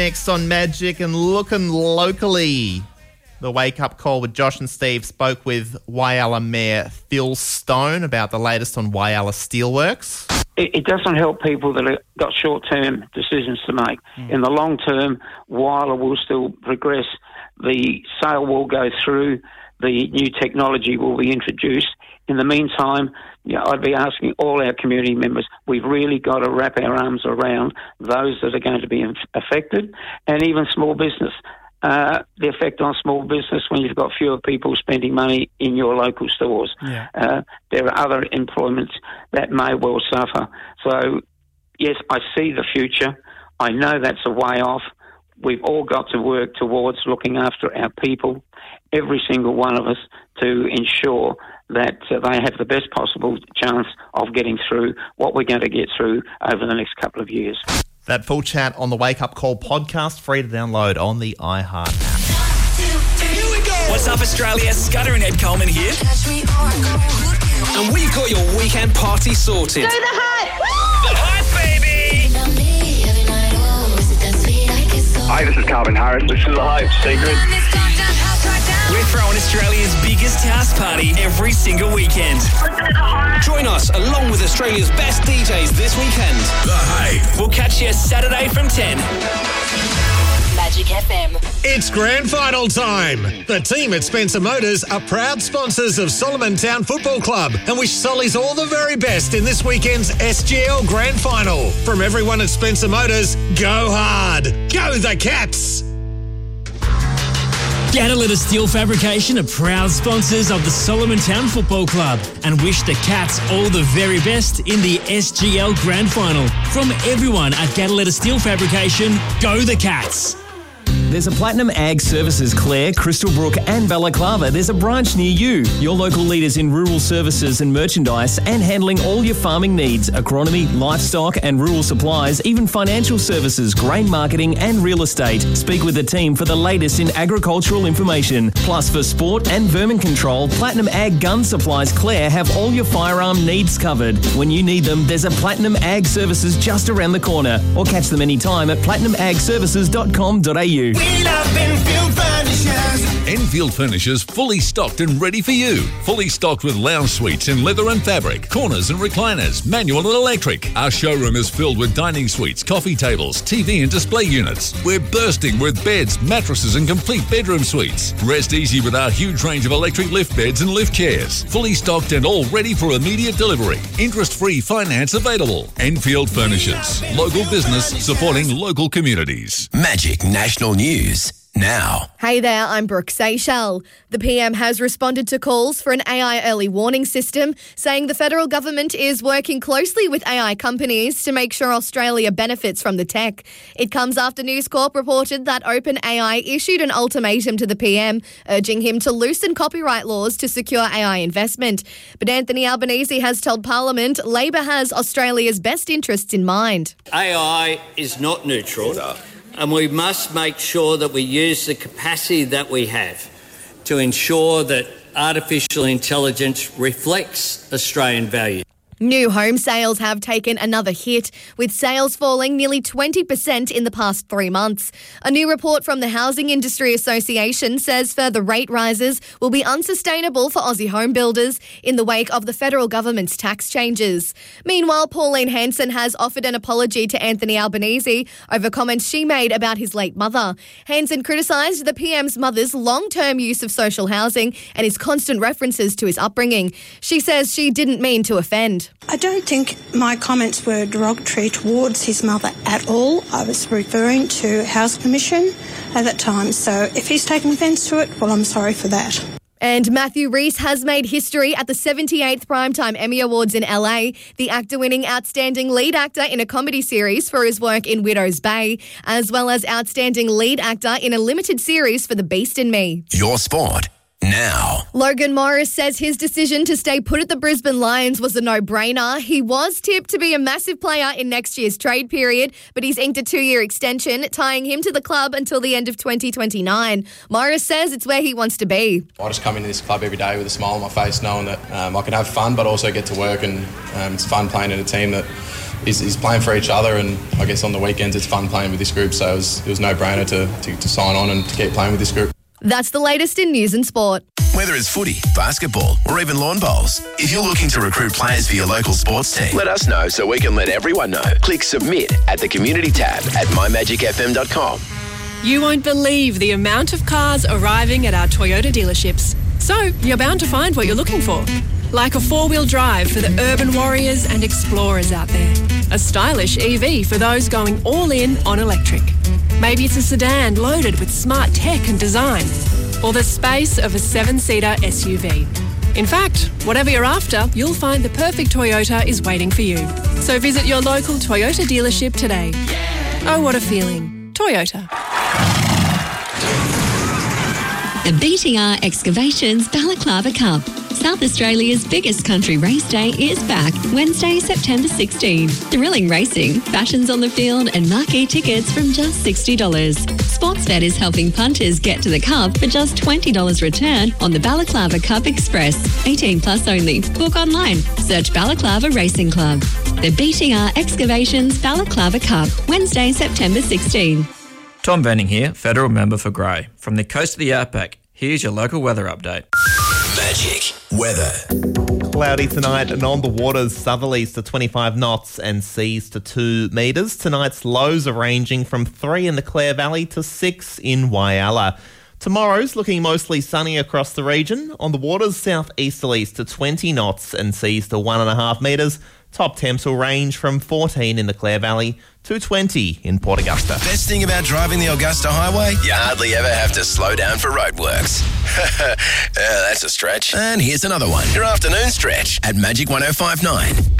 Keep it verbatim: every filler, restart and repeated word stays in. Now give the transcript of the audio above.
Next on Magic and looking locally. The wake-up call with Josh and Steve spoke with Whyalla Mayor Phil Stone about the latest on Whyalla Steelworks. It, it doesn't help people that have got short-term decisions to make. Mm. In the long term, Whyalla will still progress. The sale will go through. The new technology will be introduced. In the meantime, you know, I'd be asking all our community members, we've really got to wrap our arms around those that are going to be affected, and even small business. Uh, the effect on small business when you've got fewer people spending money in your local stores. Yeah. Uh, there are other employments that may well suffer. So, yes, I see the future. I know that's a way off. We've all got to work towards looking after our people, every single one of us, to ensure that uh, they have the best possible chance of getting through what we're going to get through over the next couple of years. That full chat on the Wake Up Call podcast, free to download on the iHeart app. Here we go. What's up, Australia? Scudder and Ed Coleman here. And we've got your weekend party sorted. Do the hype! The hype, baby! Hi, this is Calvin Harris. This is The Hype Secret. We're throwing Australia's biggest house party every single weekend. Join us along with Australia's best D Js this weekend. The Hype. We'll catch you Saturday from ten. Magic F M. It's grand final time. The team at Spencer Motors are proud sponsors of Solomon Town Football Club and wish Solly's all the very best in this weekend's S G L Grand Final. From everyone at Spencer Motors, go hard. Go the Cats. Gadaletta Steel Fabrication are proud sponsors of the Solomon Town Football Club and wish the Cats all the very best in the S G L Grand Final. From everyone at Gadaletta Steel Fabrication, go the Cats. There's a Platinum Ag Services Clare, Crystalbrook and Balaclava. There's a branch near you. Your local leaders in rural services and merchandise and handling all your farming needs, agronomy, livestock and rural supplies, even financial services, grain marketing and real estate. Speak with the team for the latest in agricultural information. Plus for sport and vermin control, Platinum Ag Gun Supplies Clare have all your firearm needs covered. When you need them, there's a Platinum Ag Services just around the corner, or catch them anytime at platinum ag services dot com dot a u. We love Enfield Furnishers. Enfield Furnishers fully stocked and ready for you. Fully stocked with lounge suites in leather and fabric, corners and recliners, manual and electric. Our showroom is filled with dining suites, coffee tables, T V and display units. We're bursting with beds, mattresses and complete bedroom suites. Rest easy with our huge range of electric lift beds and lift chairs. Fully stocked and all ready for immediate delivery. Interest-free finance available. Enfield Furnishers. Local business supporting local communities. Magic National News now. Hey there, I'm Brooke Seychelles. The P M has responded to calls for an A I early warning system, saying the federal government is working closely with A I companies to make sure Australia benefits from the tech. It comes after News Corp reported that OpenAI issued an ultimatum to the P M, urging him to loosen copyright laws to secure A I investment. But Anthony Albanese has told Parliament Labor has Australia's best interests in mind. A I is not neutral. And we must make sure that we use the capacity that we have to ensure that artificial intelligence reflects Australian values. New home sales have taken another hit, with sales falling nearly twenty percent in the past three months. A new report from the Housing Industry Association says further rate rises will be unsustainable for Aussie home builders in the wake of the federal government's tax changes. Meanwhile, Pauline Hanson has offered an apology to Anthony Albanese over comments she made about his late mother. Hanson criticised the P M's mother's long-term use of social housing and his constant references to his upbringing. She says she didn't mean to offend. I don't think my comments were derogatory towards his mother at all. I was referring to House Commission at that time. So if he's taken offence to it, well, I'm sorry for that. And Matthew Rhys has made history at the seventy-eighth Primetime Emmy Awards in L A, the actor winning Outstanding Lead Actor in a Comedy Series for his work in Widow's Bay, as well as Outstanding Lead Actor in a Limited Series for The Beast in Me. Your sport now. Logan Morris says his decision to stay put at the Brisbane Lions was a no-brainer. He was tipped to be a massive player in next year's trade period, but he's inked a two-year extension, tying him to the club until the end of twenty twenty-nine. Morris says it's where he wants to be. I just come into this club every day with a smile on my face, knowing that um, I can have fun, but also get to work, and um, it's fun playing in a team that he's, he's playing for each other, and I guess on the weekends it's fun playing with this group, so it was, it was no-brainer to, to, to sign on and to keep playing with this group. That's the latest in news and sport. Whether it's footy, basketball, or even lawn bowls, if you're looking to recruit players for your local sports team, let us know so we can let everyone know. Click submit at the community tab at my magic f m dot com. You won't believe the amount of cars arriving at our Toyota dealerships. So you're bound to find what you're looking for. Like a four-wheel drive for the urban warriors and explorers out there. A stylish E V for those going all in on electric. Maybe it's a sedan loaded with smart tech and design. Or the space of a seven-seater S U V. In fact, whatever you're after, you'll find the perfect Toyota is waiting for you. So visit your local Toyota dealership today. Oh, what a feeling. Toyota. The B T R Excavations Balaclava Cup. South Australia's biggest country race day is back, Wednesday, September sixteenth. Thrilling racing, fashions on the field and marquee tickets from just sixty dollars. Sportsbet is helping punters get to the Cup for just twenty dollars return on the Balaclava Cup Express. eighteen plus only. Book online. Search Balaclava Racing Club. The B T R Excavations Balaclava Cup, Wednesday, September sixteenth. Tom Venning here, Federal Member for Grey. From the coast of the Outback, here's your local weather update. Magic weather. Cloudy tonight and on the waters, southerlies to twenty-five knots and seas to two metres. Tonight's lows are ranging from three in the Clare Valley to six in Whyalla. Tomorrow's looking mostly sunny across the region. On the waters, southeasterlies to twenty knots and seas to one and a half metres. Top temps will range from fourteen in the Clare Valley to twenty in Port Augusta. Best thing about driving the Augusta Highway? You hardly ever have to slow down for roadworks. uh, that's a stretch. And here's another one. Your afternoon stretch at Magic one oh five point nine.